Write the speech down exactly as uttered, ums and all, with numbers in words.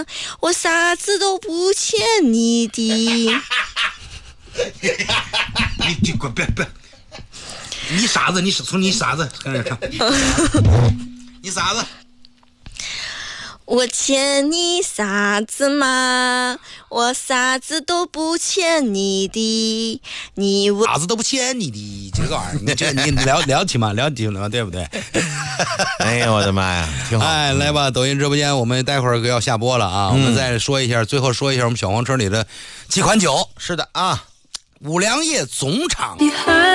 我啥子都不欠你的。 你这个别别，你啥子？你是从你啥子开始唱？你啥子？ 我欠你啥子嘛？我啥子都不欠你的，你我啥子都不欠你的，这个玩意儿，你这你了了解吗？了解了吗？对不对？ 哎呀，我的妈呀，挺好！ 哎，来吧，抖音直播间，我们待会儿要下播了啊，嗯、我们再说一下，最后说一下我们小黄车里的几款酒。 是的啊， 五粮液总厂。